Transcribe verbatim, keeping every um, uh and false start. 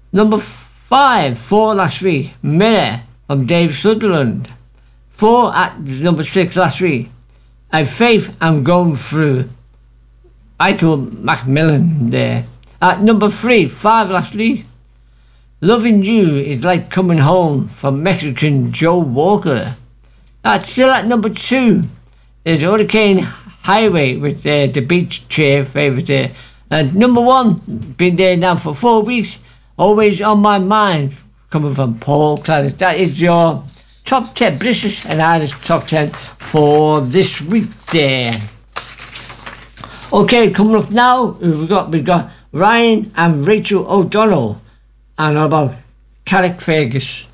Number five, four last week, Mirror from Dave Sutherland. Four at number six last week, I Faith I'm Going Through. Michael Macmillan there. At number three, five last week, Loving You Is Like Coming Home from Mexican Joe Walker. That's still at number two. There's Hurricane Highway with uh, the Beach Chair favourite there. And number one, been there now for four weeks, Always On My Mind, coming from Paul Claddagh. That is your top ten, British and Irish top ten for this week there. Okay, coming up now, we've got, we've got Ryan and Rachel O'Donnell, and about Carrick Fergus.